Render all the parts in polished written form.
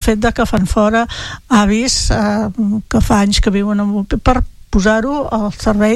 fet de que fan fora avis que fa anys que viuen per posar-ho al servei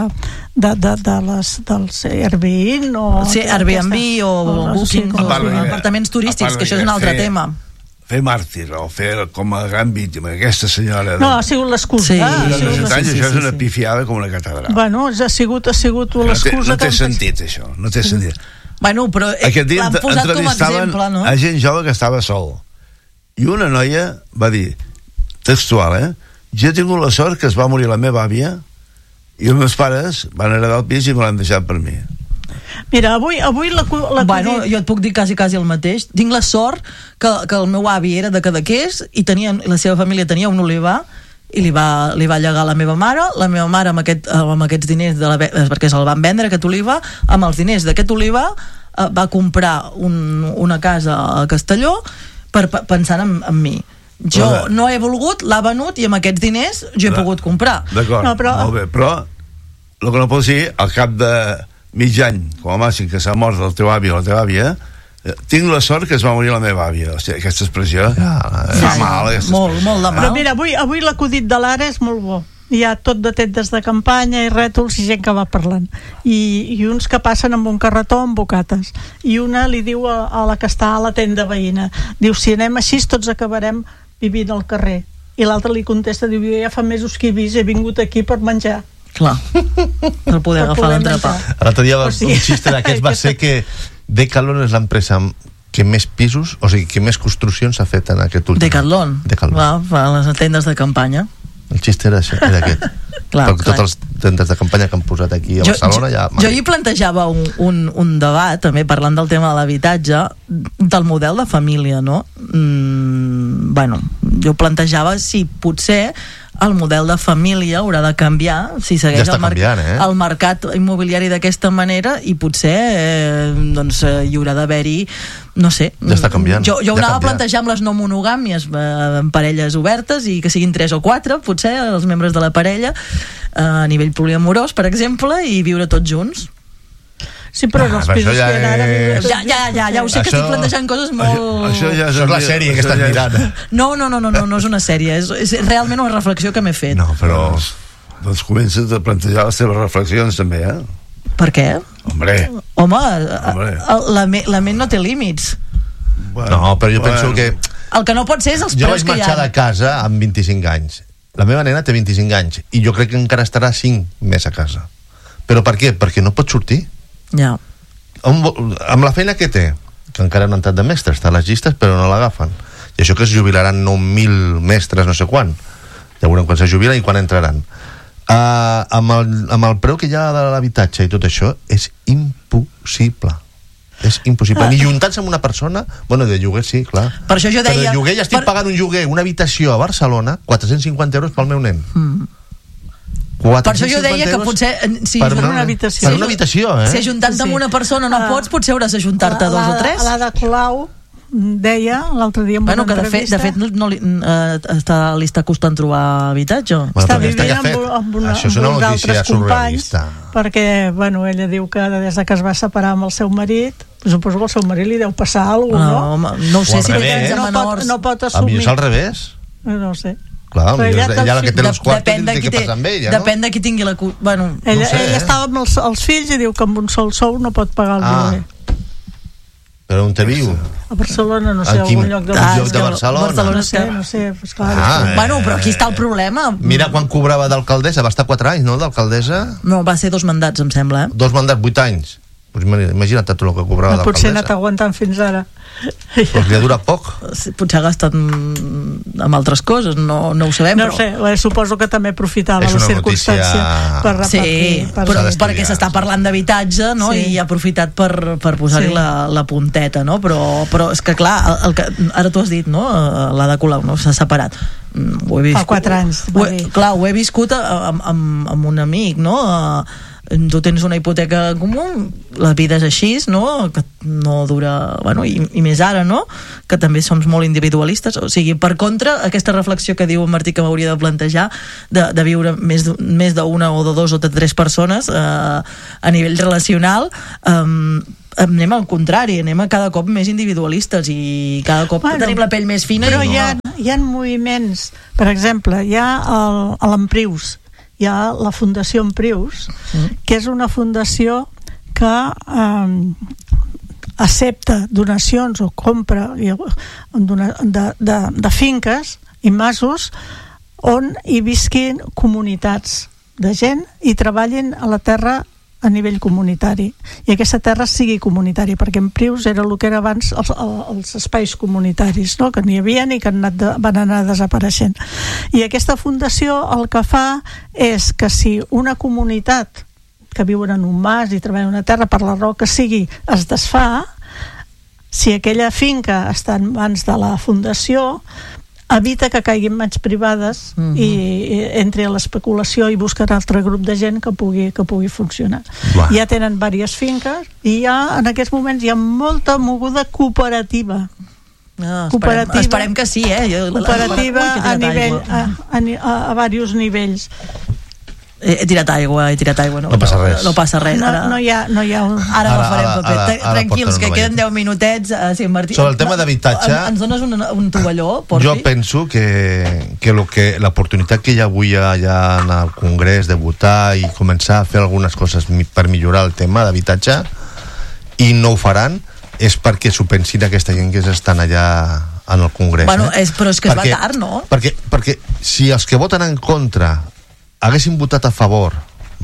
dels Airbnb Airbnb o Booking o apartaments turístics, que això és un altre tema. Fer màrtir o fer com a gran víctima aquesta senyora no, ha sigut l'excusa això és una pifiada com una catedral. Bueno, ha sigut l'excusa. No té sentit això, no té sentit. Bueno, però l'han posat com a exemple, no? A gent jove que estava sol i una noia va dir textual, jo he tingut la sort que es va morir la meva àvia i els meus pares van heredar el pis i me l'han deixat per mi. Mira, avui bueno, jo et puc dir quasi el mateix. Tinc la sort que el meu avi era de Cadaqués i la seva família tenia un olivar i li va llegar la meva mare amb aquests diners perquè se'l van vendre aquest olivar, amb els diners d'aquest olivar va comprar una casa a Castelló pensant en mi. Jo no he volgut, l'ha venut i amb aquests diners jo he pogut comprar. D'acord, molt bé, però el que no pots dir, al cap de mig any, com a màxim, que s'ha mort el teu avi o la teva àvia, tinc la sort que es va morir la meva àvia. Hòstia, aquesta expressió fa mal. Molt de mal. Però mira, avui l'acudit de l'Ara és molt bo. Hi ha tot de tendes de campanya i rètols i gent que va parlant. I uns que passen amb un carretó amb bocates. I una li diu a la que està a la tenda veïna, diu, si anem així tots acabarem vivint al carrer. I l'altre li contesta, diu, jo ja fa mesos que he vist, he vingut aquí per menjar. Clar, per poder agafar l'entrepà. L'altre dia un xiste d'aquest va ser que Decathlon és l'empresa que més pisos, o sigui, que més construccions ha fet en aquest últim. Decathlon. Va, les tendes de campanya. El xiste era aquest. Perquè totes les tendes de campanya que han posat aquí a Barcelona jo hi plantejava un debat també parlant del tema de l'habitatge, del model de família, no? Bueno, jo plantejava si potser el model de família haurà de canviar si segueix el mercat immobiliari d'aquesta manera i potser hi haurà d'haver-hi, no sé, ja està canviant. Jo ho anava a plantejar amb les no monogàmies en parelles obertes i que siguin 3 o 4 potser els membres de la parella a nivell poliamorós, per exemple, i viure tots junts. Sí, però els pisos que ara... Ja ho sé que estic plantejant coses molt... Això és la sèrie que estàs mirant. No és una sèrie, és realment una reflexió que m'he fet. No, però doncs comences a plantejar les teves reflexions també, Per què? Home, la ment no té límits. No, però jo penso que... El que no pot ser és els preus que hi ha. Jo vaig marxar de casa amb 25 anys. La meva nena té 25 anys i jo crec que encara estarà 5 més a casa. Però per què? Perquè no pot sortir. Ja. Amb la feina que té, que encara no han entrat de mestre, està a les llistes però no l'agafen, i això que es jubilaran 9.000 mestres no sé quan, ja veurem quan se jubilen i quan entraran. Amb el preu que hi ha de l'habitatge i tot això és impossible, ni juntant-se amb una persona, bueno, de lloguer sí, clar, per això jo deia, però de lloguer ja estic pagant un lloguer, una habitació a Barcelona 450 euros pel meu nen. Per això jo deia que potser per una habitació. Per una habitació, Si ajuntant-te amb una persona no pots, potser hauràs d'ajuntar-te 2 o 3. L'Ada Colau deia l'altre dia en una entrevista... De fet li està costant trobar habitatge. Està vivint amb uns altres companys, perquè ella diu que des que es va separar amb el seu marit, suposo que al seu marit li deu passar alguna cosa, no ho sé, si té fills a menors. No pot assumir. A mi és al revés. No ho sé. Clar, ja la que té els quartos té que passar amb ella, no? Depèn de qui tingui la... Ella estava amb els fills i diu que amb un sol sou no pot pagar el lloguer. Però on te viu? A Barcelona, no sé, algun lloc de Barcelona. No sé, és clar. Però aquí està el problema. Mira quan cobrava d'alcaldessa, va estar 4 anys, no, d'alcaldessa? No, va ser 2 mandats, em sembla. 2 mandats, 8 anys. Pues imagina't tot el que cobrava d'alcaldessa. Potser ha anat aguantant fins ara. Pues li ha durat poc. Potser ha gastat amb altres coses, no ho sabem. No sé, suposo que també aprofitava la circumstància per repartir. Sí, perquè s'està parlant d'habitatge, no? I ha aprofitat per posar-hi la punteta, no? Però és que clar, ara tu has dit, no? L'Ada Colau, no? S'ha separat. Fa 4 anys. Clar, ho he viscut amb un amic, no? Tu tens una hipoteca en comú, la vida és així, no? Que no dura... i més ara, no? Que també som molt individualistes. O sigui, per contra, aquesta reflexió que diu en Martí que m'hauria de plantejar de viure més d'una o de 2 o de 3 persones a nivell relacional, anem al contrari, anem a cada cop més individualistes i cada cop tenim la pell més fina. Però hi ha moviments, per exemple, hi ha a l'Emprius, hi ha la Fundació Emprius, que és una fundació que accepta donacions o compra de finques i masos on hi visquin comunitats de gent i treballin a la terra a nivell comunitari, i aquesta terra sigui comunitària, perquè en Prius era el que era abans els espais comunitaris, no? Que n'hi havia i que van anar desapareixent. I aquesta fundació el que fa és que si una comunitat que viuen en un mas i treballen en una terra, per la raó que sigui, es desfà, si aquella finca està en mans de la fundació, evita que caiguin mans privades i entri a l'especulació i busca un altre grup de gent que pugui funcionar. Ja tenen diverses finques i en aquests moments hi ha molta moguda cooperativa. Esperem que sí, cooperativa a diversos nivells. He tirat aigua, no passa res. No passa res. No hi ha un... Ara no farem paper. Tranquils, que queden 10 minutets. Sí, Martí, sobre el tema d'habitatge, ens dones un tovalló, Porfi? Jo penso que l'oportunitat que hi ha avui allà en el Congrés de votar i començar a fer algunes coses per millorar el tema d'habitatge, i no ho faran, és perquè s'ho pensin aquesta gent que estan allà en el Congrés. Bueno, però és que es va tard, no? Perquè si els que voten en contra haguessin votat a favor,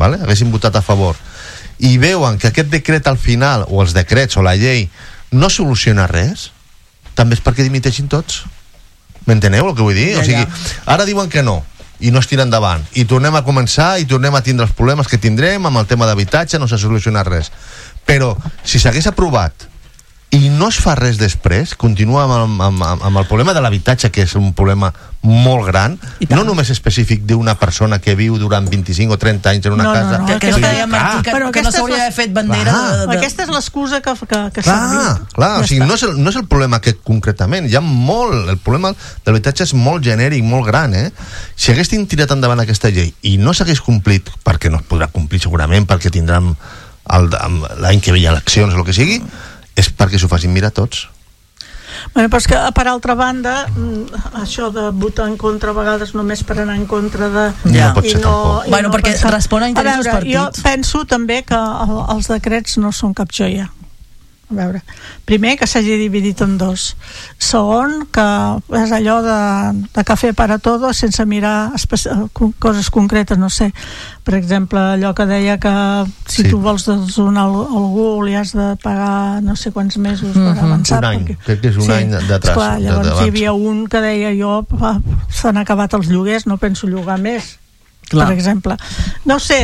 i veuen que aquest decret al final, o els decrets o la llei, no soluciona res, també és perquè dimiteixin tots. M'enteneu el que vull dir? O sigui, ara diuen que no, i no es tira endavant, i tornem a començar i tornem a tindre els problemes que tindrem amb el tema d'habitatge, no s'ha solucionat res. Però si s'hagués aprovat i no es fa res després, continua amb el problema de l'habitatge, que és un problema molt gran, no només específic d'una persona que viu durant 25 o 30 anys en una casa. Que no deia Martí, que no s'hauria d'haver fet bandera. Aquesta és l'excusa que clar, o sigui, no és el problema aquest concretament, hi ha molt, el problema de l'habitatge és molt genèric, molt gran, Si haguessin tirat endavant aquesta llei i no s'hagués complit, perquè no es podrà complir segurament, perquè tindran l'any que ve hi ha eleccions o el que sigui, és perquè s'ho facin mirar tots. Però és que, per altra banda, això de votar en contra a vegades només per anar en contra de... No pot ser tampoc. Bueno, perquè respon a interessos partits. Jo penso també que els decrets no són cap joia. A veure, primer, que s'hagi dividit en dos. Segon, que és allò de café para todo sense mirar coses concretes, no sé. Per exemple, allò que deia que si tu vols donar algú li has de pagar no sé quants mesos per avançar. Un any, crec que és un any d'atrás. Llavors hi havia un que deia s'han acabat els lloguers, no penso llogar més. Per exemple. No sé,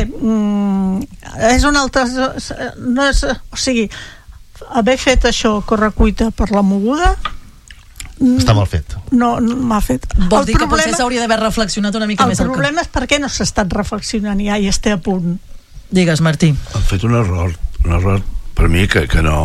és un altre... O sigui, haver fet això correcuita per la moguda està mal fet. No m'ha fet. Vols dir que potser s'hauria d'haver reflexionat una mica més? El problema és per què no s'ha estat reflexionant ja i està a punt. Digues, Martí. Han fet un error per mi que no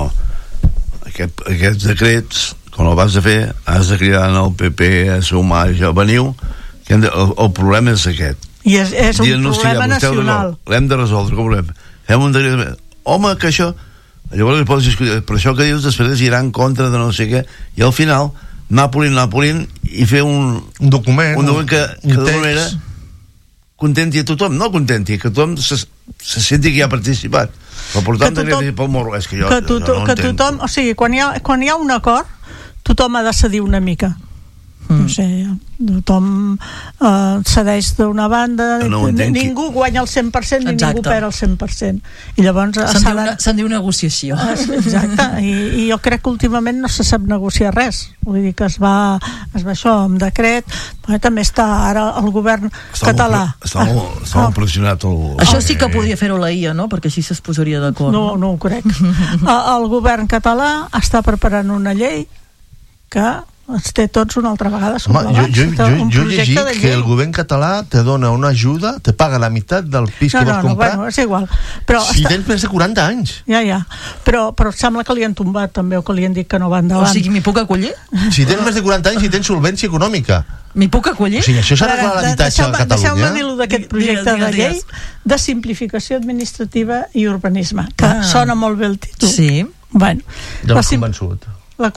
aquests decrets, quan el vas a fer, has de cridar al PP a sumar, ja veniu, el problema és aquest i és un problema nacional, l'hem de resoldre, com volem, fem un decret, home, que això. Llavors pots discutir, per això que dius després irà en contra de no sé què, i al final anar polint i fer un document que d'alguna manera contenti a tothom, no contenti, que tothom se senti que hi ha participat, però portant pel morro, és que jo no entenc. Tothom, o sigui, quan hi ha un acord tothom ha de cedir una mica. No sé, tothom cedeix d'una banda, ningú guanya el 100% ni ningú perd el 100%, i llavors se'n diu negociació. Exacte, i jo crec que últimament no se sap negociar res, vull dir que es va això amb decret, però també està ara el govern català està molt pressionat això sí que podria fer-ho la IA, no? Perquè així es posaria d'acord. No ho crec. El govern català està preparant una llei que ens té tots una altra vegada jo he llegit que el govern català te dona una ajuda, te paga la meitat del pis que vols comprar. Bueno, és igual. Però si tens més de 40 anys. Ja. Però sembla que li han tombat també, o que li han dit que no va endavant. O sigui, m'hi puc acollir? Si tens més de 40 anys i tens solvència econòmica. M'hi puc acollir? O sigui, això s'ha d'arreglar l'habitatge a Catalunya. Deixeu-me dir-lo d'aquest projecte de llei de simplificació administrativa i urbanisme, que sona molt bé el títol. Sí. Bueno, ja m'has convençut. la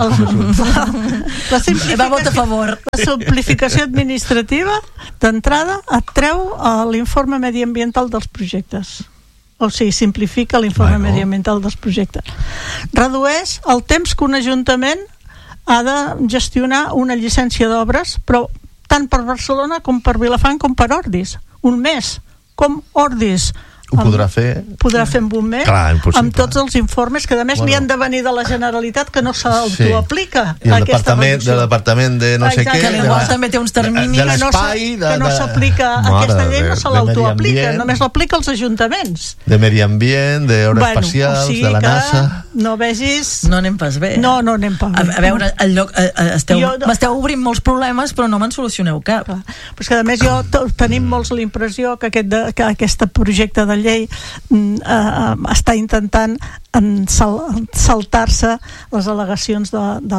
Va votar a favor. La simplificació administrativa d'entrada et treu l'informe mediambiental dels projectes. O sigui, simplifica l'informe mediambiental dels projectes. Redueix el temps que un ajuntament ha de gestionar una llicència d'obres, però tant per Barcelona com per Vilafant com per Ordis. Un mes. Com Ordis ho podrà fer amb un mes. Clar, amb tots els informes que a més li han de venir de la Generalitat que no s'autoaplica i el departament de no sé què que igual també té uns terminis de l'espai que no s'aplica aquesta llei, no se l'autoaplica, només l'aplica als ajuntaments de medi ambient, d'hores espacials, de la NASA. No vegis... No anem pas bé. No anem pas bé. A veure, el lloc m'esteu obrint molts problemes però no me'n solucioneu cap. Però és que a més tenim molts l'impressió que aquest projecte de llei està intentant saltar-se les al·legacions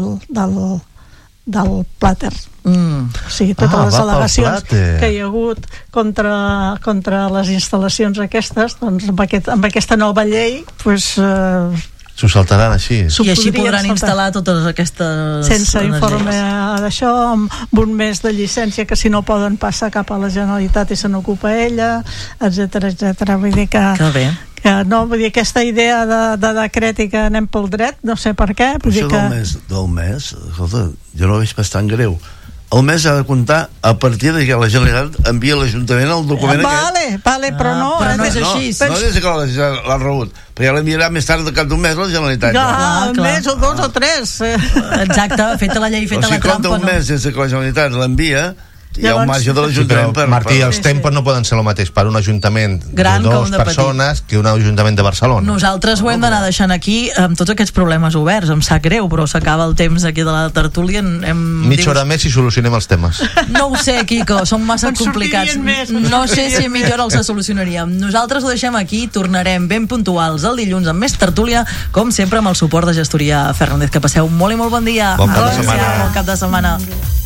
del Plater. O sigui, totes les al·legacions que hi ha hagut contra les instal·lacions aquestes, doncs amb aquesta nova llei s'ho saltaran així. I així podran instal·lar totes aquestes sense informe d'això, amb un mes de llicència que si no poden passar cap a la Generalitat i se n'ocupa ella, etcètera. Vull dir que no, vull dir, aquesta idea de decret i que anem pel dret, no sé per què. Però això del mes, escolta, jo no ho veig bastant greu. El mes ha de comptar a partir de que la Generalitat envia a l'Ajuntament el document però no és així. No des que l'ha rebut, però ja l'enviarà més tard de cap d'un mes la Generalitat. Un mes o 2 o 3. Exacte, feta la llei, feta la trampa. O si compta un mes des que la Generalitat l'envia, hi ha un marge de l'Ajuntament per... Martí, els tempos no poden ser el mateix per un ajuntament gran de 2 persones que un ajuntament de Barcelona. Nosaltres ho hem d'anar deixant aquí amb tots aquests problemes oberts. Em sap greu, però s'acaba el temps aquí de la tertúlia. Mitja hora més i solucionem els temes. No ho sé, Quico, són massa complicats. No sé si mitja hora els solucionaríem. Nosaltres ho deixem aquí, tornarem ben puntuals el dilluns amb més tertúlia, com sempre amb el suport de Gestoria Fernández. Que passeu molt i molt bon dia. Bon cap de setmana. Bon cap de setmana.